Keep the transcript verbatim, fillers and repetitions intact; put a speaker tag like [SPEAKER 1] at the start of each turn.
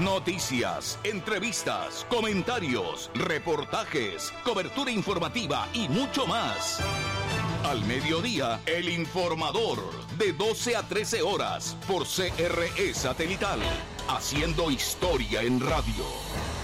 [SPEAKER 1] Noticias, entrevistas, comentarios, reportajes, cobertura informativa y mucho más. Al mediodía, El Informador, de doce a trece horas, por C R E Satelital, haciendo historia en radio.